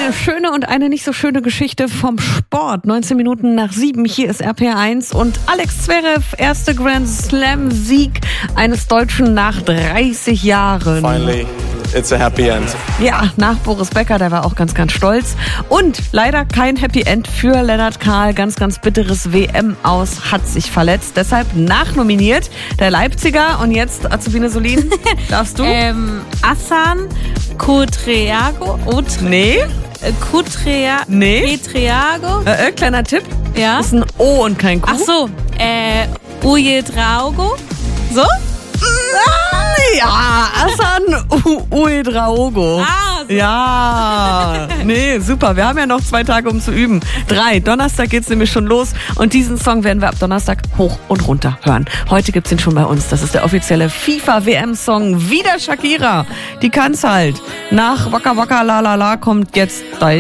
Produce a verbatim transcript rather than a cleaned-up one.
Eine schöne und eine nicht so schöne Geschichte vom Sport. neunzehn Minuten nach sieben, hier ist R P R eins und Alex Zverev, erste Grand Slam Sieg eines Deutschen nach dreißig Jahren. Finally, it's a happy end. Ja, nach Boris Becker, der war auch ganz, ganz stolz. Und leider kein Happy End für Lennart Kahl. Ganz, ganz bitteres W M-Aus, hat sich verletzt. Deshalb nachnominiert der Leipziger. Und jetzt, Azubine Solin, darfst du? Ähm, Hassan Kutreago. Nee. Kutrea Nee. Petriago. Äh, äh, kleiner Tipp. Ja. Ist ein O und kein Q. Ach so. Äh, Ujedraogo. So? Ja, Hassan Uedraogo. Ah, so. Ja, nee, super. Wir haben ja noch zwei Tage, um zu üben. Drei. Donnerstag geht's nämlich schon los. Und diesen Song werden wir ab Donnerstag hoch und runter hören. Heute gibt's ihn schon bei uns. Das ist der offizielle FIFA-W M-Song. Wieder Shakira. Die kann's halt. Nach Waka Waka La La La kommt jetzt